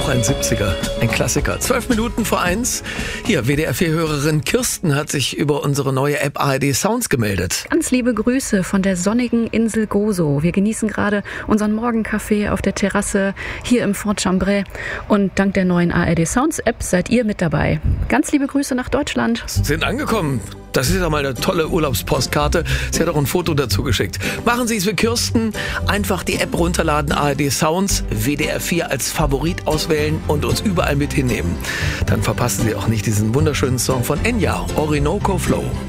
Auch ein 70er, ein Klassiker. 12 Minuten vor 1. Hier, WDR4-Hörerin Kirsten hat sich über unsere neue App ARD Sounds gemeldet. Ganz liebe Grüße von der sonnigen Insel Gozo. Wir genießen gerade unseren Morgenkaffee auf der Terrasse hier im Fort Chambray. Und dank der neuen ARD Sounds App seid ihr mit dabei. Ganz liebe Grüße nach Deutschland. Sind angekommen. Das ist ja mal eine tolle Urlaubspostkarte. Sie hat auch ein Foto dazu geschickt. Machen Sie es wie Kirsten. Einfach die App runterladen, ARD Sounds, WDR4 als Favorit auswählen und uns überall mit hinnehmen. Dann verpassen Sie auch nicht diesen wunderschönen Song von Enya, Orinoco Flow.